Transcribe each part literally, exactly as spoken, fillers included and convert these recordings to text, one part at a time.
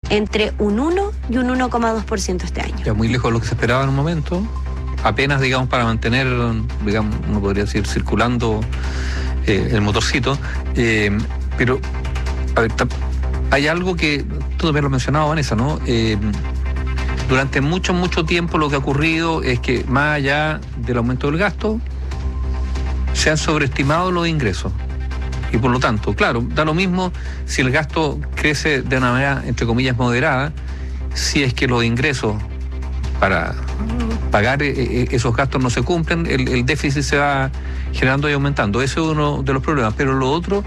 entre un uno y un uno coma dos por ciento este año. Ya muy lejos de lo que se esperaba en un momento, apenas, digamos, para mantener, digamos, uno podría decir, circulando eh, el motorcito, eh, pero, a ver, hay algo que tú también lo has mencionado, Vanessa, ¿no? Eh, durante mucho, mucho tiempo lo que ha ocurrido es que, más allá del aumento del gasto, se han sobreestimado los ingresos. Y por lo tanto, claro, da lo mismo si el gasto crece de una manera, entre comillas, moderada, si es que los ingresos para pagar esos gastos no se cumplen, el, el déficit se va generando y aumentando. Ese es uno de los problemas. Pero lo otro,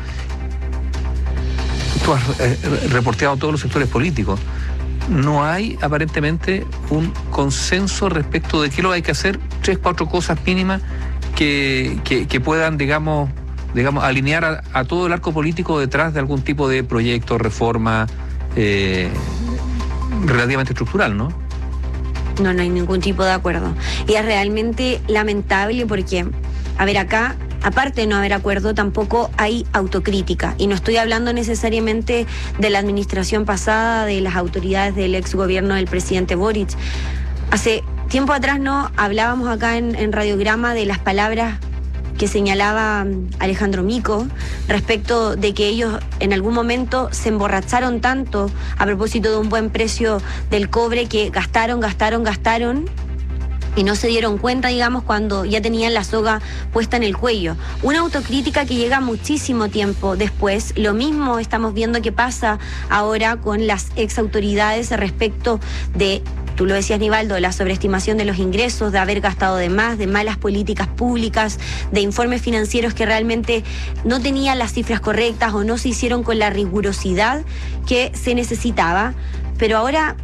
tú has eh, reporteado todos los sectores políticos. No hay aparentemente un consenso respecto de qué lo hay que hacer, tres, cuatro cosas mínimas que, que, que puedan, digamos, digamos, alinear a, a todo el arco político detrás de algún tipo de proyecto, reforma eh, relativamente estructural, ¿no? No, no hay ningún tipo de acuerdo. Y es realmente lamentable porque, a ver, acá, aparte de no haber acuerdo, tampoco hay autocrítica. Y no estoy hablando necesariamente de la administración pasada, de las autoridades del ex gobierno del presidente Boric. Hace tiempo atrás no hablábamos acá en, en Radiograma de las palabras que señalaba Alejandro Mico respecto de que ellos en algún momento se emborracharon tanto a propósito de un buen precio del cobre que gastaron, gastaron, gastaron y no se dieron cuenta, digamos, cuando ya tenían la soga puesta en el cuello. Una autocrítica que llega muchísimo tiempo después. Lo mismo estamos viendo que pasa ahora con las ex autoridades respecto de, tú lo decías, Nivaldo, la sobreestimación de los ingresos, de haber gastado de más, de malas políticas públicas, de informes financieros que realmente no tenían las cifras correctas o no se hicieron con la rigurosidad que se necesitaba. Pero ahora,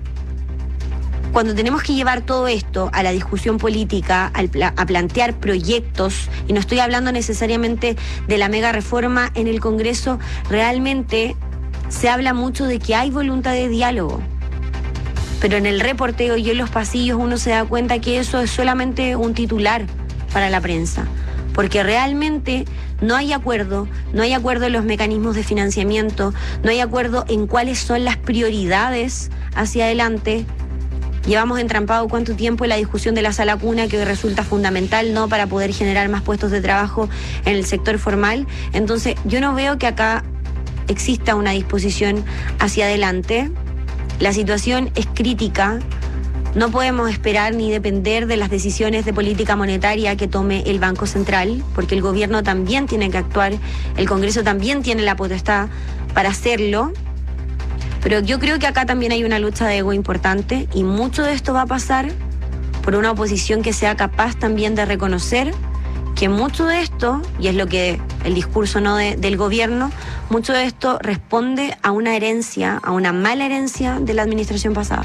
cuando tenemos que llevar todo esto a la discusión política, al pla- a plantear proyectos, y no estoy hablando necesariamente de la mega reforma en el Congreso, realmente se habla mucho de que hay voluntad de diálogo. Pero en el reporteo y en los pasillos uno se da cuenta que eso es solamente un titular para la prensa. Porque realmente no hay acuerdo, no hay acuerdo en los mecanismos de financiamiento, no hay acuerdo en cuáles son las prioridades hacia adelante. Llevamos entrampado cuánto tiempo en la discusión de la sala cuna, que resulta fundamental, ¿no?, para poder generar más puestos de trabajo en el sector formal. Entonces, yo no veo que acá exista una disposición hacia adelante. La situación es crítica. No podemos esperar ni depender de las decisiones de política monetaria que tome el Banco Central, porque el gobierno también tiene que actuar, el Congreso también tiene la potestad para hacerlo. Pero yo creo que acá también hay una lucha de ego importante y mucho de esto va a pasar por una oposición que sea capaz también de reconocer que mucho de esto, y es lo que el discurso no de, del gobierno, mucho de esto responde a una herencia, a una mala herencia de la administración pasada.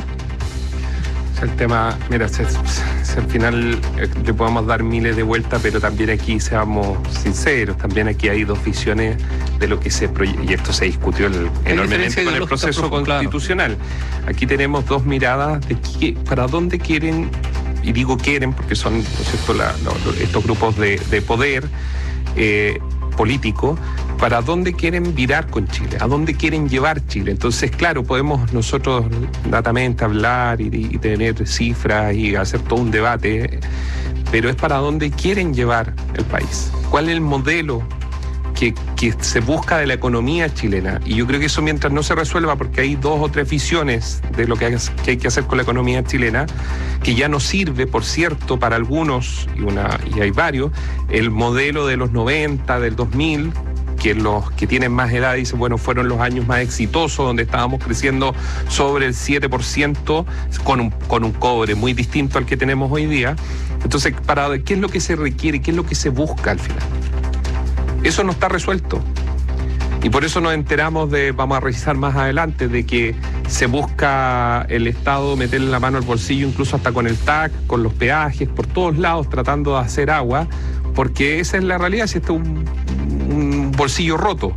El tema, mira, si, si al final eh, le podemos dar miles de vueltas, pero también aquí seamos sinceros, también aquí hay dos visiones de lo que se proyecta, y esto se discutió el, enormemente con el proceso constitucional. Claro. Aquí tenemos dos miradas de qué, para dónde quieren, y digo quieren porque son, ¿no es cierto?, la, la, estos grupos de, de poder eh, político, para dónde quieren virar con Chile, a dónde quieren llevar Chile. Entonces, claro, podemos nosotros datamente hablar y, y tener cifras y hacer todo un debate, pero es para dónde quieren llevar el país. ¿Cuál es el modelo que, que se busca de la economía chilena? Y yo creo que eso, mientras no se resuelva, porque hay dos o tres visiones de lo que hay que, hay que hacer con la economía chilena, que ya no sirve, por cierto, para algunos, y, una, y hay varios, el modelo de los noventa, del dos mil, que los que tienen más edad dicen, bueno, fueron los años más exitosos, donde estábamos creciendo sobre el siete por ciento con un, con un cobre muy distinto al que tenemos hoy día. Entonces, para, ¿qué es lo que se requiere? ¿Qué es lo que se busca al final? Eso no está resuelto. Y por eso nos enteramos de, vamos a revisar más adelante, de que se busca el Estado meterle la mano al bolsillo, incluso hasta con el T A C, con los peajes, por todos lados, tratando de hacer agua, porque esa es la realidad, si esto es un, un bolsillo roto.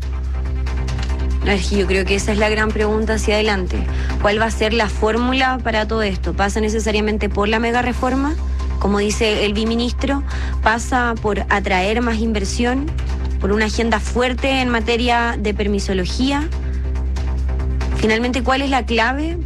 Yo creo que esa es la gran pregunta hacia adelante. ¿Cuál va a ser la fórmula para todo esto? ¿Pasa necesariamente por la mega reforma? Como dice el biministro, ¿pasa por atraer más inversión? ¿Por una agenda fuerte en materia de permisología? Finalmente, ¿cuál es la clave